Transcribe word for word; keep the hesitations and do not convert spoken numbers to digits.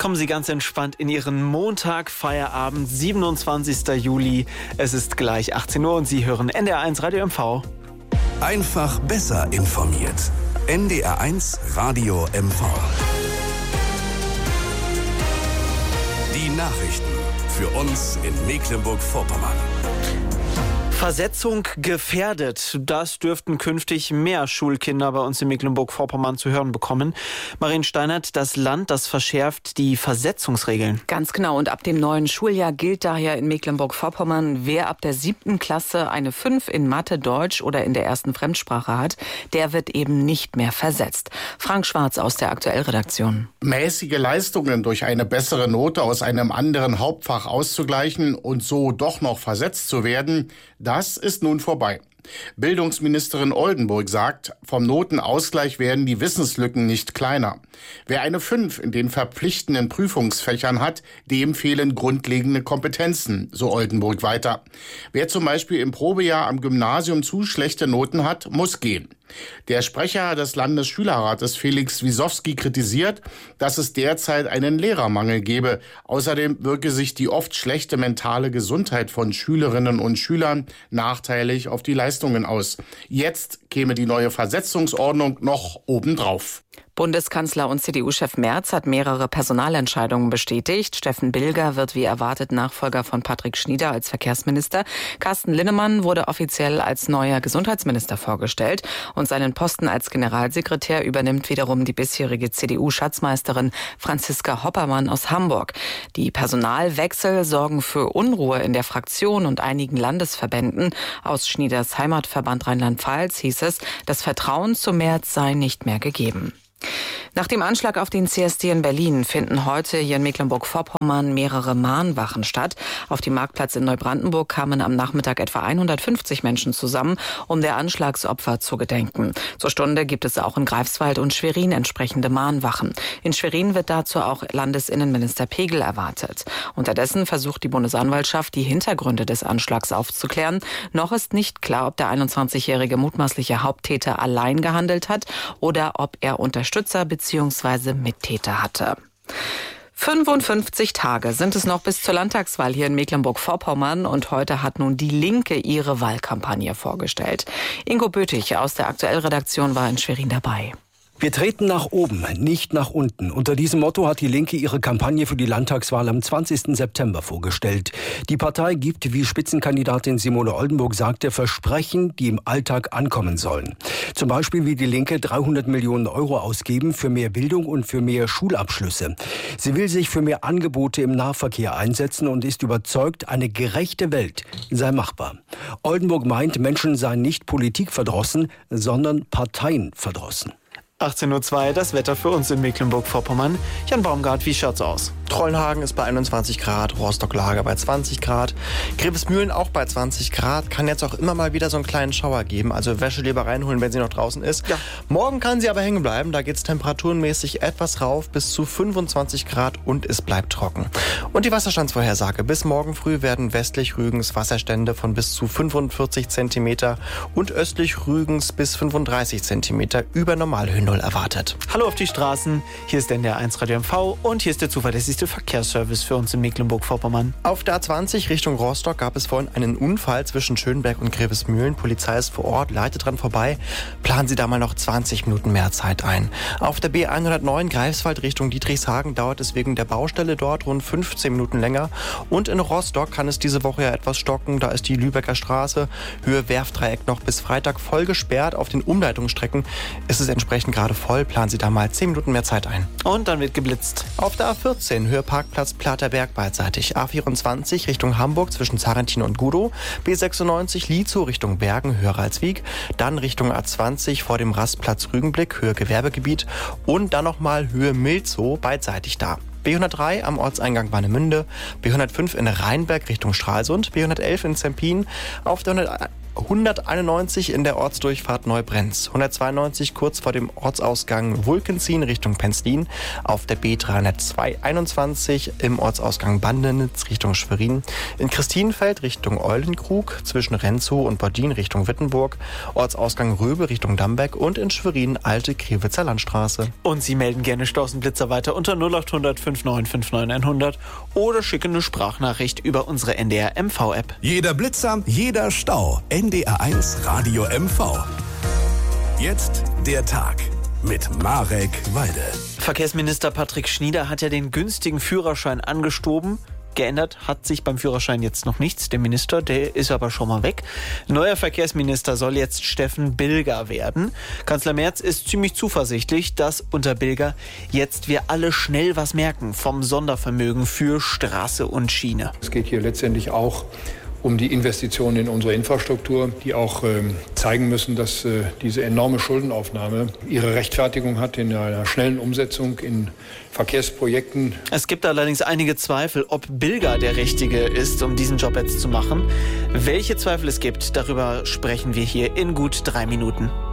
Kommen Sie ganz entspannt in Ihren Montag, Feierabend, siebenundzwanzigster Juli. Es ist gleich achtzehn Uhr und Sie hören N D R eins Radio M V. Einfach besser informiert. N D R eins Radio M V. Die Nachrichten für uns in Mecklenburg-Vorpommern. Versetzung gefährdet. Das dürften künftig mehr Schulkinder bei uns in Mecklenburg-Vorpommern zu hören bekommen. Marien Steinert, das Land, das verschärft die Versetzungsregeln. Ganz genau. Und ab dem neuen Schuljahr gilt daher in Mecklenburg-Vorpommern, wer ab der siebten Klasse eine fünf in Mathe, Deutsch oder in der ersten Fremdsprache hat, der wird eben nicht mehr versetzt. Frank Schwarz aus der Aktuellredaktion. Mäßige Leistungen durch eine bessere Note aus einem anderen Hauptfach auszugleichen und so doch noch versetzt zu werden, das ist nun vorbei. Bildungsministerin Oldenburg sagt, vom Notenausgleich werden die Wissenslücken nicht kleiner. Wer eine fünf in den verpflichtenden Prüfungsfächern hat, dem fehlen grundlegende Kompetenzen, so Oldenburg weiter. Wer zum Beispiel im Probejahr am Gymnasium zu schlechte Noten hat, muss gehen. Der Sprecher des Landesschülerrates Felix Wisowski kritisiert, dass es derzeit einen Lehrermangel gebe. Außerdem wirke sich die oft schlechte mentale Gesundheit von Schülerinnen und Schülern nachteilig auf die Leistungen aus. Jetzt käme die neue Versetzungsordnung noch obendrauf. Bundeskanzler und C D U-Chef Merz hat mehrere Personalentscheidungen bestätigt. Steffen Bilger wird wie erwartet Nachfolger von Patrick Schnieder als Verkehrsminister. Carsten Linnemann wurde offiziell als neuer Gesundheitsminister vorgestellt. Und seinen Posten als Generalsekretär übernimmt wiederum die bisherige C D U-Schatzmeisterin Franziska Hoppermann aus Hamburg. Die Personalwechsel sorgen für Unruhe in der Fraktion und einigen Landesverbänden. Aus Schnieders Heimatverband Rheinland-Pfalz hieß es, das Vertrauen zu Merz sei nicht mehr gegeben. Nach dem Anschlag auf den C S D in Berlin finden heute hier in Mecklenburg-Vorpommern mehrere Mahnwachen statt. Auf dem Marktplatz in Neubrandenburg kamen am Nachmittag etwa hundertfünfzig Menschen zusammen, um der Anschlagsopfer zu gedenken. Zur Stunde gibt es auch in Greifswald und Schwerin entsprechende Mahnwachen. In Schwerin wird dazu auch Landesinnenminister Pegel erwartet. Unterdessen versucht die Bundesanwaltschaft, die Hintergründe des Anschlags aufzuklären. Noch ist nicht klar, ob der einundzwanzigjährige mutmaßliche Haupttäter allein gehandelt hat oder ob er Unterstützer bzw. Mittäter hatte. fünfundfünfzig Tage sind es noch bis zur Landtagswahl hier in Mecklenburg-Vorpommern und heute hat nun die Linke ihre Wahlkampagne vorgestellt. Ingo Bötig aus der Aktuellredaktion war in Schwerin dabei. Wir treten nach oben, nicht nach unten. Unter diesem Motto hat die Linke ihre Kampagne für die Landtagswahl am zwanzigsten September vorgestellt. Die Partei gibt, wie Spitzenkandidatin Simone Oldenburg sagte, Versprechen, die im Alltag ankommen sollen. Zum Beispiel will die Linke dreihundert Millionen Euro ausgeben für mehr Bildung und für mehr Schulabschlüsse. Sie will sich für mehr Angebote im Nahverkehr einsetzen und ist überzeugt, eine gerechte Welt sei machbar. Oldenburg meint, Menschen seien nicht politikverdrossen, sondern parteienverdrossen. achtzehn Uhr zwei, das Wetter für uns in Mecklenburg-Vorpommern. Jan Baumgart, wie schaut's aus? Trollenhagen ist bei einundzwanzig Grad, Rostock-Lager bei zwanzig Grad, Grevesmühlen auch bei zwanzig Grad. Kann jetzt auch immer mal wieder so einen kleinen Schauer geben, also Wäsche lieber reinholen, wenn sie noch draußen ist. Ja. Morgen kann sie aber hängen bleiben, da geht's temperaturenmäßig etwas rauf bis zu fünfundzwanzig Grad und es bleibt trocken. Und die Wasserstandsvorhersage: Bis morgen früh werden westlich Rügens Wasserstände von bis zu fünfundvierzig Zentimeter und östlich Rügens bis fünfunddreißig Zentimeter über Normalhöhen erwartet. Hallo auf die Straßen, hier ist N D R eins Radio M V und hier ist der zuverlässigste Verkehrsservice für uns in Mecklenburg-Vorpommern. Auf der A zwanzig Richtung Rostock gab es vorhin einen Unfall zwischen Schönberg und Grevesmühlen. Polizei ist vor Ort, leitet dran vorbei. Planen Sie da mal noch zwanzig Minuten mehr Zeit ein. Auf der B hundertneun Greifswald Richtung Dietrichshagen dauert es wegen der Baustelle dort rund fünfzehn Minuten länger. Und in Rostock kann es diese Woche ja etwas stocken. Da ist die Lübecker Straße, Höhe Werftdreieck, noch bis Freitag voll gesperrt. Auf den Umleitungsstrecken ist es entsprechend gerade voll. Planen Sie da mal zehn Minuten mehr Zeit ein. Und dann wird geblitzt. Auf der A vierzehn, Höhe Parkplatz Platerberg beidseitig. A vierundzwanzig Richtung Hamburg zwischen Zarentin und Gudow. B sechsundneunzig Lietzow Richtung Bergen, Höhe Ralswiek. Dann Richtung A zwanzig vor dem Rastplatz Rügenblick, Höhe Gewerbegebiet. Und dann nochmal Höhe Milzow beidseitig da. B hundertdrei am Ortseingang Warnemünde, B hundertfünf in Rheinberg Richtung Stralsund, B hundertelf in Zempin, auf der hunderteinundneunzig in der Ortsdurchfahrt Neubrenz, hundertzweiundneunzig kurz vor dem Ortsausgang Wulkenzien Richtung Penzlin, auf der B dreihunderteinundzwanzig im Ortsausgang Bandenitz Richtung Schwerin, in Christinfeld Richtung Eulenkrug, zwischen Renzow und Bordin Richtung Wittenburg, Ortsausgang Röbe Richtung Damberg und in Schwerin Alte Krewitzer Landstraße. Und Sie melden gerne Stausenblitzer weiter unter null acht hundert fünfundneunzig neunundfünfzig hundert oder schicken eine Sprachnachricht über unsere N D R M V-App. Jeder Blitzer, jeder Stau. N D R eins Radio M V. Jetzt der Tag mit Marek Walde. Verkehrsminister Patrick Schnieder hat ja den günstigen Führerschein angestoben. Geändert hat sich beim Führerschein jetzt noch nichts. Der Minister, der ist aber schon mal weg. Neuer Verkehrsminister soll jetzt Steffen Bilger werden. Kanzler Merz ist ziemlich zuversichtlich, dass unter Bilger jetzt wir alle schnell was merken vom Sondervermögen für Straße und Schiene. Es geht hier letztendlich auch um die Investitionen in unsere Infrastruktur, die auch ähm, zeigen müssen, dass äh, diese enorme Schuldenaufnahme ihre Rechtfertigung hat in einer schnellen Umsetzung in Verkehrsprojekten. Es gibt allerdings einige Zweifel, ob Bilger der Richtige ist, um diesen Job jetzt zu machen. Welche Zweifel es gibt, darüber sprechen wir hier in gut drei Minuten.